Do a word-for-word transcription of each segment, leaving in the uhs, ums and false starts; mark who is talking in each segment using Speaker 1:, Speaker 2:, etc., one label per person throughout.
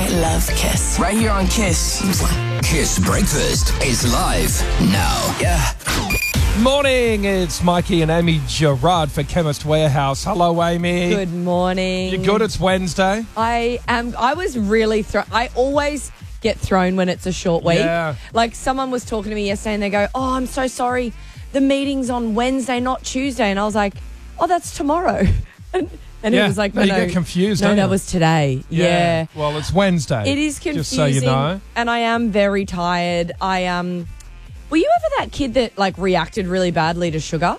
Speaker 1: I love Kiss.
Speaker 2: Right here on Kiss. Kiss Breakfast is live now. Yeah.
Speaker 3: Morning, it's Mikey and Amy Gerard for Chemist Warehouse. Hello, Amy.
Speaker 4: Good morning.
Speaker 3: You good? It's Wednesday.
Speaker 4: I am. I was really thrown. I always get thrown when it's a short week.
Speaker 3: Yeah.
Speaker 4: Like someone was talking to me yesterday and they go, "Oh, I'm so sorry. The meeting's on Wednesday, not Tuesday." And I was like, "Oh, that's tomorrow." And, and
Speaker 3: Yeah.
Speaker 4: it was like,
Speaker 3: No,
Speaker 4: no,
Speaker 3: you
Speaker 4: no,
Speaker 3: get confused,
Speaker 4: No,
Speaker 3: don't
Speaker 4: that
Speaker 3: you?
Speaker 4: was today. Yeah.
Speaker 3: Well, it's Wednesday.
Speaker 4: It is confusing.
Speaker 3: Just so you know.
Speaker 4: And I am very tired. I um. Were you ever that kid that like reacted really badly to sugar?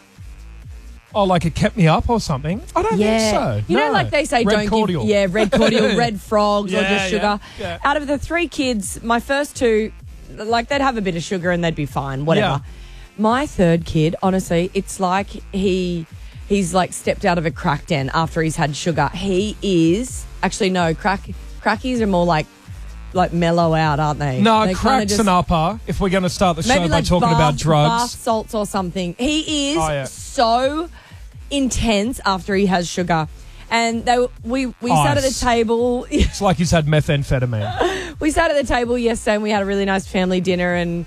Speaker 3: Oh, like it kept me up or something? I don't
Speaker 4: Yeah.
Speaker 3: think so.
Speaker 4: You know,
Speaker 3: No.
Speaker 4: like they say,
Speaker 3: Red
Speaker 4: don't
Speaker 3: cordial.
Speaker 4: give, yeah, red cordial, red frogs, or
Speaker 3: Yeah,
Speaker 4: just sugar.
Speaker 3: yeah, yeah.
Speaker 4: Out of the three kids, my first two, like they'd have a bit of sugar and they'd be fine, whatever.
Speaker 3: Yeah.
Speaker 4: My third kid, honestly, it's like he he's like stepped out of a crack den after he's had sugar. He is actually no crack crackies are more like like mellow out, aren't they?
Speaker 3: No,
Speaker 4: They kinda
Speaker 3: cracks
Speaker 4: just-
Speaker 3: and upper, if we're going to start the show
Speaker 4: Maybe
Speaker 3: by
Speaker 4: like
Speaker 3: talking
Speaker 4: bath,
Speaker 3: about drugs.
Speaker 4: bath salts or something. He is
Speaker 3: Oh, yeah.
Speaker 4: so intense after he has sugar. And they we we sat at the
Speaker 3: Ice.
Speaker 4: table.
Speaker 3: It's like he's had methamphetamine.
Speaker 4: We sat at the table yesterday and we had a really nice family dinner, and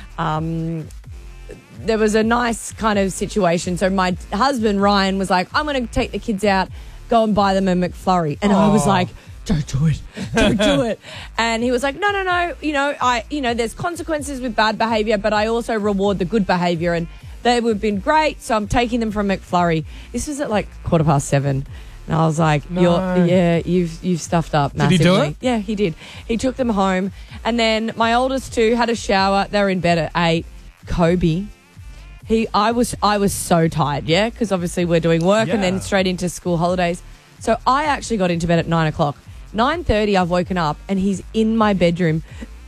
Speaker 4: um, there was a nice kind of situation. So my husband, Ryan, was like, I'm going to take the kids out, go and buy them a McFlurry. And I was
Speaker 3: Oh.
Speaker 4: like, don't do it. Don't do it. And he was like, no, no, no. You know, I, you know, there's consequences with bad behavior, but I also reward the good behavior. And they would have been great. So I'm taking them from McFlurry. This was at like quarter past seven. And I was like,
Speaker 3: No.
Speaker 4: You're, yeah, you've you've stuffed up
Speaker 3: Did he
Speaker 4: massively.
Speaker 3: do it?
Speaker 4: Yeah, he did. He took them home. And then my oldest two had a shower. They were in bed at eight. Kobe, he, I was, I was so tired, yeah, because obviously we're doing work and
Speaker 3: Yeah.
Speaker 4: then straight into school holidays. So I actually got into bed at nine o'clock. nine thirty, I've woken up and he's in my bedroom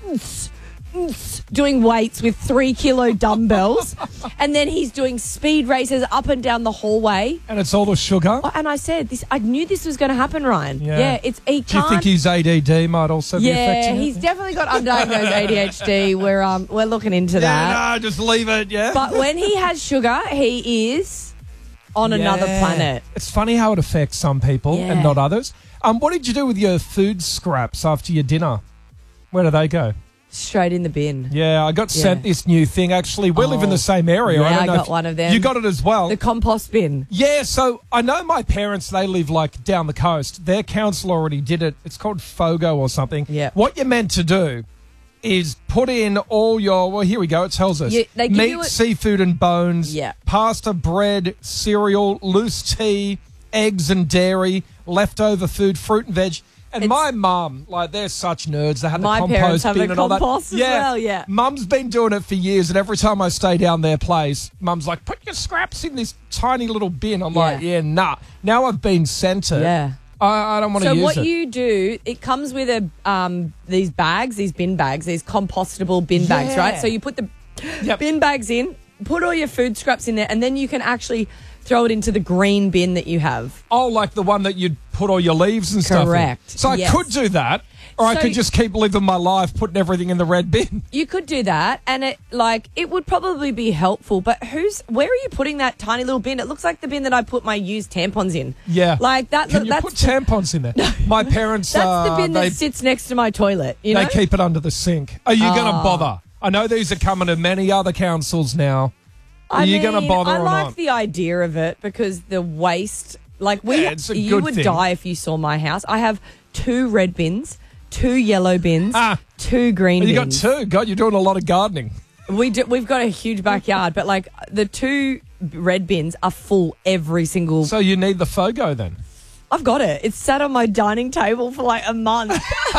Speaker 4: doing weights with three kilo dumbbells. And then he's doing speed races up and down the hallway.
Speaker 3: And it's all the sugar.
Speaker 4: Oh, and I said, this. I knew this was going to happen, Ryan.
Speaker 3: Yeah.
Speaker 4: Yeah, it's he
Speaker 3: Do you
Speaker 4: can't.
Speaker 3: think his A D D might also be
Speaker 4: yeah,
Speaker 3: affecting
Speaker 4: he's
Speaker 3: it?
Speaker 4: definitely got undiagnosed A D H D. We're um we're looking into that.
Speaker 3: Yeah, no, just leave it, yeah?
Speaker 4: But when he has sugar, he is on another
Speaker 3: Yeah.
Speaker 4: planet.
Speaker 3: It's funny how it affects some people
Speaker 4: Yeah.
Speaker 3: and not others. Um, what did you do with your food scraps after your dinner? Where do they go?
Speaker 4: Straight in the bin.
Speaker 3: Yeah, I got sent
Speaker 4: Yeah.
Speaker 3: this new thing. Actually, we live in
Speaker 4: Oh.
Speaker 3: the same area.
Speaker 4: Yeah,
Speaker 3: I, don't
Speaker 4: I
Speaker 3: know
Speaker 4: got
Speaker 3: if
Speaker 4: one of them.
Speaker 3: You got it as well.
Speaker 4: The compost bin.
Speaker 3: Yeah, so I know my parents, they live like down the coast. Their council already did it. It's called FOGO or something.
Speaker 4: Yeah.
Speaker 3: What you're meant to do is put in all your, well, here we go, it tells us.
Speaker 4: You- they give
Speaker 3: meat,
Speaker 4: you a-
Speaker 3: seafood and bones,
Speaker 4: Yeah.
Speaker 3: pasta, bread, cereal, loose tea, eggs and dairy, leftover food, fruit and veg. And
Speaker 4: It's-
Speaker 3: my mum, like, they're such nerds. They had
Speaker 4: My
Speaker 3: the
Speaker 4: parents
Speaker 3: compost
Speaker 4: have
Speaker 3: bin
Speaker 4: a
Speaker 3: and all that.
Speaker 4: compost as well, yeah.
Speaker 3: Mum's been doing it for years, and every time I stay down their place, Mum's like, put your scraps in this tiny little bin. I'm like,
Speaker 4: Yeah.
Speaker 3: yeah, nah. Now I've been sent it.
Speaker 4: Yeah.
Speaker 3: I, I don't want to
Speaker 4: So
Speaker 3: use
Speaker 4: what
Speaker 3: it.
Speaker 4: you do, it comes with a um these bags, these bin bags, these compostable bin bags,
Speaker 3: Yeah.
Speaker 4: right? So you put the
Speaker 3: Yep.
Speaker 4: bin bags in, put all your food scraps in there, and then you can actually throw it into the green bin that you have.
Speaker 3: Oh, like the one that you'd put all your leaves and stuff in.
Speaker 4: Correct.
Speaker 3: So I
Speaker 4: Yes.
Speaker 3: could do that, or I
Speaker 4: So-
Speaker 3: could just keep living my life putting everything in the red bin.
Speaker 4: You could do that, and it like it would probably be helpful. But who's where are you putting that tiny little bin? It looks like the bin that I put my used tampons in.
Speaker 3: Yeah.
Speaker 4: like that.
Speaker 3: Can
Speaker 4: look,
Speaker 3: you
Speaker 4: that's
Speaker 3: put tampons in there? My parents,
Speaker 4: that's
Speaker 3: uh,
Speaker 4: the bin
Speaker 3: they,
Speaker 4: that sits next to my toilet. You
Speaker 3: they
Speaker 4: know,
Speaker 3: keep it under the sink. Are you going to
Speaker 4: Oh.
Speaker 3: bother? I know these are coming to many other councils now. Are
Speaker 4: I
Speaker 3: you
Speaker 4: mean,
Speaker 3: going to bother
Speaker 4: I
Speaker 3: or
Speaker 4: like
Speaker 3: not?
Speaker 4: the idea of it because the waste, like we,
Speaker 3: Yeah, it's a
Speaker 4: you
Speaker 3: good
Speaker 4: would
Speaker 3: thing.
Speaker 4: die if you saw my house. I have two red bins, two yellow bins,
Speaker 3: Ah.
Speaker 4: two green
Speaker 3: You got
Speaker 4: bins.
Speaker 3: two. God, you're doing a lot of gardening.
Speaker 4: We do, we've got a huge backyard, but like the two red bins are full every single.
Speaker 3: So you need the FOGO then?
Speaker 4: I've got it. It's sat on my dining table for like a month.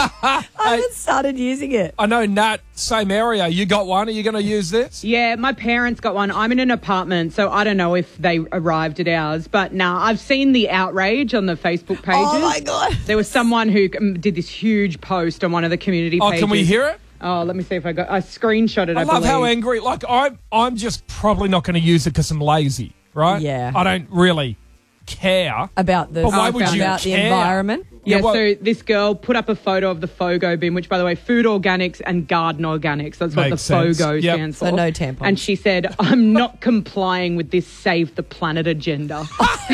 Speaker 4: I haven't started using it.
Speaker 3: I know, Nat, same area. You got one. Are you going to use this?
Speaker 5: Yeah, my parents got one. I'm in an apartment, so I don't know if they arrived at ours. But now I've seen the outrage on the Facebook pages.
Speaker 4: Oh my God.
Speaker 5: There was someone who um, did this huge post on one of the community
Speaker 3: Oh,
Speaker 5: pages.
Speaker 3: can we hear it?
Speaker 5: Oh, let me see if I got. I screenshot it. I,
Speaker 3: I love
Speaker 5: believe.
Speaker 3: how angry. Like, I'm, I'm just probably not going to use it because I'm lazy, right?
Speaker 4: Yeah.
Speaker 3: I don't really care.
Speaker 4: About the
Speaker 3: But why would you
Speaker 4: about the
Speaker 3: care?
Speaker 4: environment.
Speaker 5: Yeah,
Speaker 3: Yeah, well-
Speaker 5: so this girl put up a photo of the FOGO bin, which, by the way, Food Organics and Garden Organics. That's what the
Speaker 3: Makes sense.
Speaker 5: FOGO
Speaker 3: Yep.
Speaker 5: stands for.
Speaker 4: So no tampons.
Speaker 5: And she said, I'm not complying with this Save the Planet agenda.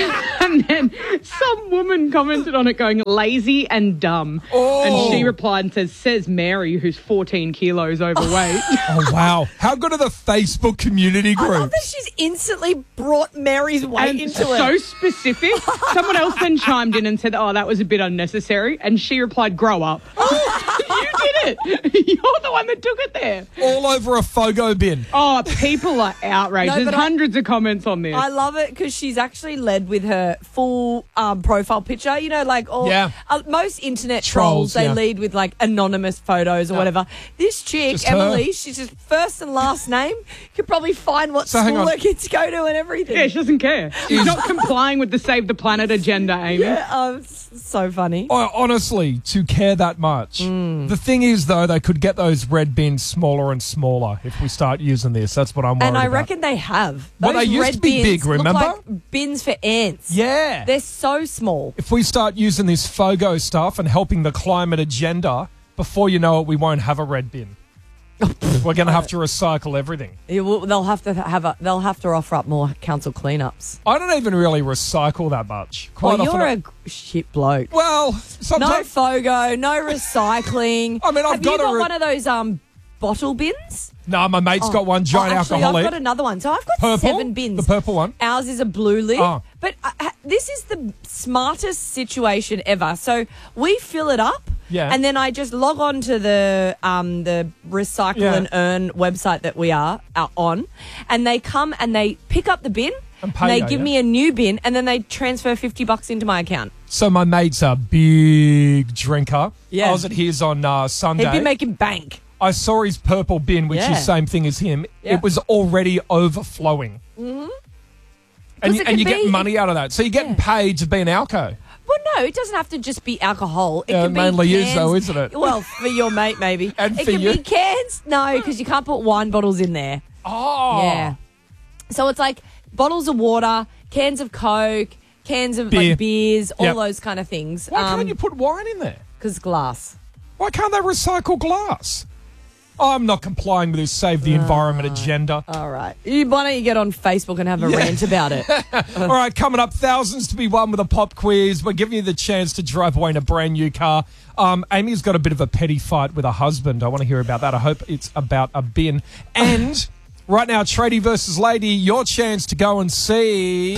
Speaker 5: And then some woman commented on it going, lazy and dumb.
Speaker 3: Oh.
Speaker 5: And she replied and says, says Mary, who's fourteen kilos overweight.
Speaker 3: Oh, wow. How good are the Facebook community
Speaker 4: I love
Speaker 3: groups?
Speaker 4: that she's instantly brought Mary's weight
Speaker 5: And
Speaker 4: into
Speaker 5: so
Speaker 4: it.
Speaker 5: specific. Someone else then chimed in and said, oh, that was a bit unnecessary. And she replied, grow up. You did it. You're the one that took it there.
Speaker 3: All over a Fogo bin.
Speaker 5: Oh, people are outraged.
Speaker 4: No,
Speaker 5: There's
Speaker 4: but I-
Speaker 5: hundreds of comments on this.
Speaker 4: I love it because she's actually led with her full um, profile picture. You know, like all
Speaker 3: Yeah.
Speaker 4: uh, most internet
Speaker 3: Trolls,
Speaker 4: trolls, they
Speaker 3: yeah.
Speaker 4: lead with like anonymous photos or
Speaker 3: No.
Speaker 4: whatever. This chick,
Speaker 3: Just her.
Speaker 4: Emily, she's just first and last name. You could probably find what
Speaker 3: So hang
Speaker 4: school
Speaker 3: on.
Speaker 4: her kids go to and everything.
Speaker 5: yeah, she doesn't care. She's not complying with the Save the Planet agenda, Amy.
Speaker 4: Yeah, um, s- so funny.
Speaker 3: Oh, honestly, to care that much.
Speaker 4: Mm.
Speaker 3: The thing is, though, they could get those red bins smaller and smaller if we start using this. That's what I'm worried
Speaker 4: And I
Speaker 3: about.
Speaker 4: reckon they have.
Speaker 3: Well,
Speaker 4: Those
Speaker 3: they used
Speaker 4: red
Speaker 3: to be
Speaker 4: bins
Speaker 3: big,
Speaker 4: look
Speaker 3: remember?
Speaker 4: like bins for ants.
Speaker 3: Yeah.
Speaker 4: They're so small.
Speaker 3: If we start using this Fogo stuff and helping the climate agenda, before you know it, we won't have a red bin. We're going to have to recycle everything.
Speaker 4: Yeah, well, they'll have to have a. They'll have to offer up more council cleanups.
Speaker 3: I don't even really recycle that much. Quite
Speaker 4: Well,
Speaker 3: often
Speaker 4: you're
Speaker 3: I-
Speaker 4: a g- shit bloke.
Speaker 3: well,
Speaker 4: No
Speaker 3: sometimes
Speaker 4: Fogo, no recycling.
Speaker 3: I mean, I've
Speaker 4: have
Speaker 3: got
Speaker 4: you
Speaker 3: a
Speaker 4: got
Speaker 3: re-
Speaker 4: one of those um bottle bins?
Speaker 3: no, my mate's got one giant
Speaker 4: oh, actually,
Speaker 3: alcoholic.
Speaker 4: I've got another one. So I've got
Speaker 3: Purple?
Speaker 4: seven bins.
Speaker 3: The purple one?
Speaker 4: Ours is a blue lid.
Speaker 3: Oh.
Speaker 4: But uh, ha- this is the smartest situation ever. So we fill it up.
Speaker 3: Yeah.
Speaker 4: And then I just log on to the um, the Recycle
Speaker 3: Yeah.
Speaker 4: and Earn website that we are, are on, and they come and they pick up the bin,
Speaker 3: And pay
Speaker 4: they
Speaker 3: you,
Speaker 4: give
Speaker 3: yeah?
Speaker 4: me a new bin, and then they transfer fifty bucks into my account.
Speaker 3: So my mate's a big drinker.
Speaker 4: Yeah.
Speaker 3: I was at his on uh, Sunday.
Speaker 4: He'd be making bank.
Speaker 3: I saw his purple bin, which
Speaker 4: Yeah.
Speaker 3: is same thing as him.
Speaker 4: Yeah.
Speaker 3: It was already overflowing. Mm-hmm. And,
Speaker 4: 'Cause
Speaker 3: you,
Speaker 4: it
Speaker 3: and
Speaker 4: can
Speaker 3: you get
Speaker 4: be-
Speaker 3: money out of that. So you're getting paid to be an alco.
Speaker 4: Well, no, it doesn't have to just be alcohol. It
Speaker 3: Yeah,
Speaker 4: can be
Speaker 3: mainly is
Speaker 4: cans.
Speaker 3: though, isn't it?
Speaker 4: Well, for your mate, maybe.
Speaker 3: And
Speaker 4: it
Speaker 3: for
Speaker 4: can
Speaker 3: you.
Speaker 4: be cans. No, because you can't put wine bottles in there.
Speaker 3: Oh.
Speaker 4: Yeah. So it's like bottles of water, cans of Coke, cans of
Speaker 3: Beer.
Speaker 4: like beers, all
Speaker 3: Yep.
Speaker 4: those kind of things.
Speaker 3: Why can't you put wine in there?
Speaker 4: Because glass.
Speaker 3: Why can't they recycle glass? I'm not complying with this Save the Environment agenda.
Speaker 4: All right. You, why don't you get on Facebook and have a rant about it?
Speaker 3: All right, coming up, thousands to be won with a pop quiz. We're giving you the chance to drive away in a brand new car. Um, Amy's got a bit of a petty fight with her husband. I want to hear about that. I hope it's about a bin. And right now, Tradie versus Lady, your chance to go and see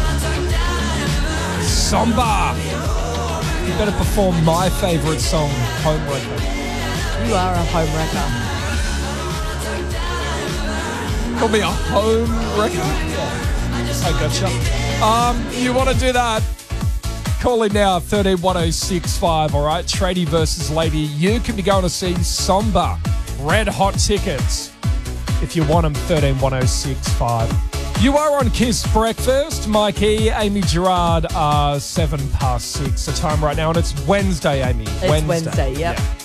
Speaker 3: Samba. You better perform my favourite song, Homewrecker.
Speaker 4: You are a home wrecker.
Speaker 3: Call me a home wrecker? I gotcha. Um, you want to do that? Call in now, thirteen one oh six five, all right? Tradie versus Lady. You can be going to see Samba. Red hot tickets. If you want them, thirteen one oh six five. You are on Kiss Breakfast. Mikey, Amy Gerard are seven past six. The time right now, and it's Wednesday, Amy.
Speaker 4: It's Wednesday, yep.
Speaker 3: Yeah.